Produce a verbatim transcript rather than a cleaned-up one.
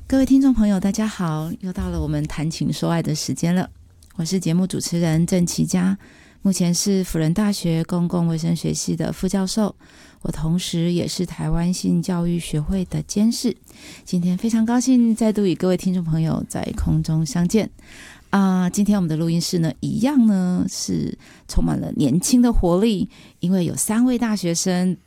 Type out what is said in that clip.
各位听众朋友大家好，又到了我们谈情说爱的时间了。我是节目主持人郑琪佳，目前是辅仁大学公共卫生学系的副教授，我同时也是台湾性教育学会的监事。今天非常高兴再度与各位听众朋友在空中相见啊、呃！今天我们的录音室呢，一样呢是充满了年轻的活力，因为有三位大学生